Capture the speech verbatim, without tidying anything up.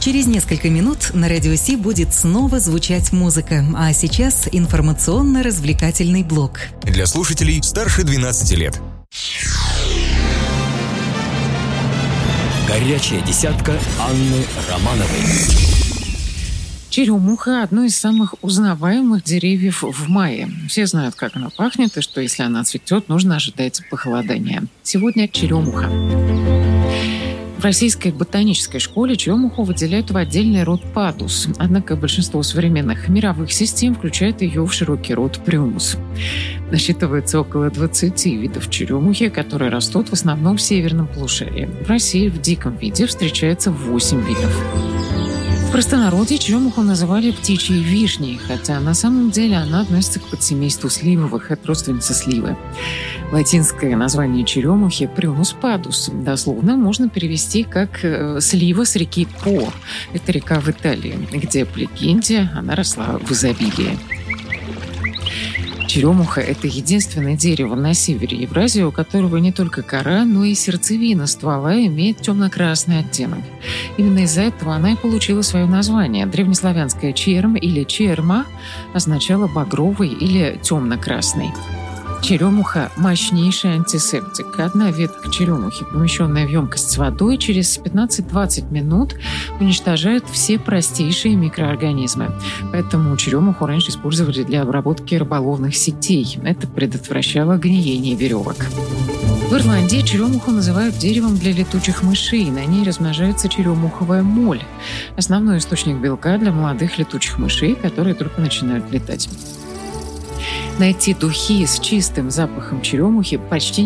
Через несколько минут на Радио Си будет снова звучать музыка, а сейчас информационно-развлекательный блок. Для слушателей старше двенадцати лет. Горячая десятка Анны Романовой. Черемуха – одно из самых узнаваемых деревьев в мае. Все знают, как она пахнет, и что если она цветет, нужно ожидать похолодания. Сегодня черемуха. В Российской ботанической школе черемуху выделяют в отдельный род падус. Однако большинство современных мировых систем включает ее в широкий род примус. Насчитывается около двадцати видов черемухи, которые растут в основном в северном полушарии. В России в диком виде встречается восемь видов. В простонародье черемуху называли птичьей вишней, хотя на самом деле она относится к подсемейству сливовых, это родственница сливы. Латинское название черемухи – Prunus padus. Дословно можно перевести как «слива с реки По». Это река в Италии, где, по легенде, она росла в изобилии. Черемуха – это единственное дерево на севере Евразии, у которого не только кора, но и сердцевина ствола имеет темно-красный оттенок. Именно из-за этого она и получила свое название. Древнеславянское «черм» или «черма» означало «багровый» или «темно-красный». Черемуха – мощнейший антисептик. Одна ветка черемухи, помещенная в емкость с водой, через пятнадцать-двадцать минут уничтожает все простейшие микроорганизмы. Поэтому черемуху раньше использовали для обработки рыболовных сетей. Это предотвращало гниение веревок. В Ирландии черемуху называют деревом для летучих мышей. На ней размножается черемуховая моль – основной источник белка для молодых летучих мышей, которые только начинают летать. Найти духи с чистым запахом черемухи почти